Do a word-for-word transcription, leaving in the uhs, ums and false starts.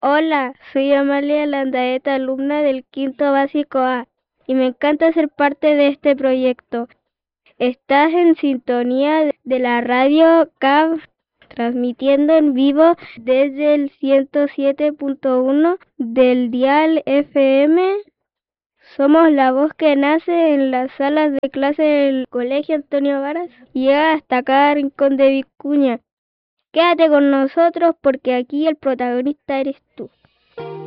Hola, soy Amalia Landaeta, alumna del quinto básico A, y me encanta ser parte de este proyecto. Estás en sintonía de la radio C A V, transmitiendo en vivo desde el ciento siete punto uno del dial F M. Somos la voz que nace en las salas de clase del Colegio Antonio Varas y llega hasta cada rincón de Vicuña. Quédate con nosotros porque aquí el protagonista eres tú.